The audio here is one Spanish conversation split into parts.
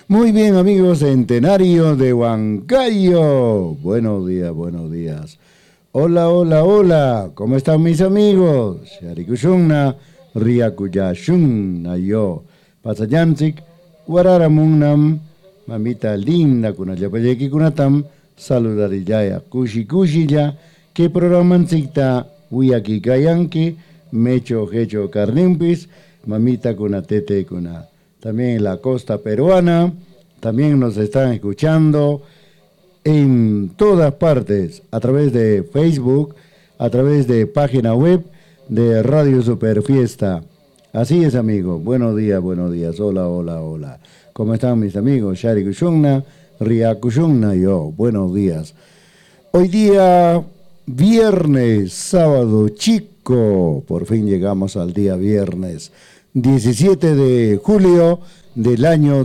Muy bien, amigos, centenario de Huancayo. Buenos días, buenos días. Hola, hola, hola. ¿Cómo están mis amigos? Sharikushunna, Riakuyashunna yo. Pasayansik, Wararamunam, mamita linda, kunayapayeki kunatam, saludarilaya, kushi kushilla, que programansikta, Wiyaki kayanki, mecho hecho carnimpis, mamita kunatete kuna. También en la costa peruana, también nos están escuchando en todas partes, a través de Facebook, a través de página web de Radio Super Fiesta. Así es, amigo. Buenos días. Hola, hola, hola. ¿Cómo están mis amigos? Shari Kushunna, Ria Kushunna, yo. Buenos días. Hoy día, viernes, sábado chico. Por fin llegamos al día viernes. 17 de julio del año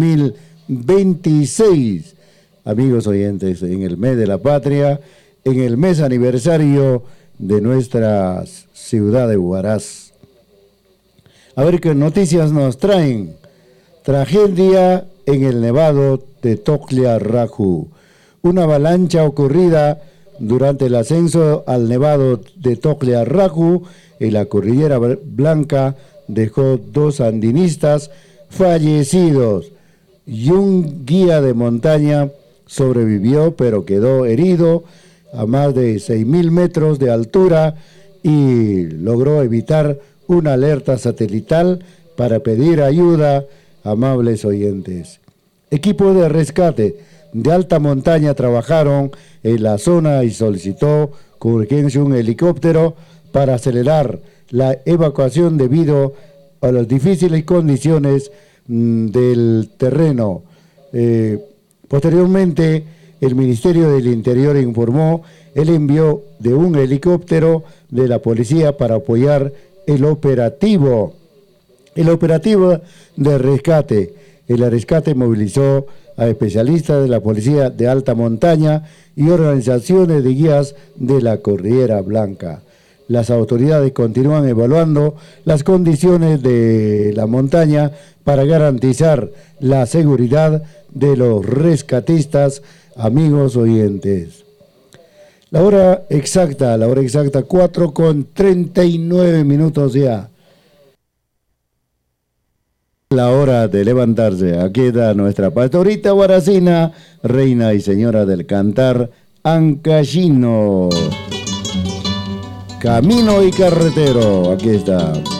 2026. Amigos oyentes, en el mes de la patria, en el mes aniversario de nuestra ciudad de Huaraz. A ver qué noticias nos traen. Tragedia en el nevado de Toclia Raju. Una avalancha ocurrida durante el ascenso al nevado de Toclia Raju en la cordillera Blanca dejó 2 andinistas fallecidos y un guía de montaña sobrevivió, pero quedó herido a más de 6.000 metros de altura y logró evitar una alerta satelital para pedir ayuda, amables oyentes. Equipos de rescate de alta montaña trabajaron en la zona y solicitó con urgencia un helicóptero para acelerar la evacuación debido a las difíciles condiciones del terreno. Posteriormente, el Ministerio del Interior informó el envío de un helicóptero de la policía para apoyar el operativo de rescate. El rescate movilizó a especialistas de la Policía de Alta Montaña y organizaciones de guías de la Cordillera Blanca. Las autoridades continúan evaluando las condiciones de la montaña para garantizar la seguridad de los rescatistas, amigos oyentes. La hora exacta, 4:39 ya. La hora de levantarse. Aquí está nuestra pastorita huaracina, reina y señora del cantar ancashino. Camino y carretero, aquí está.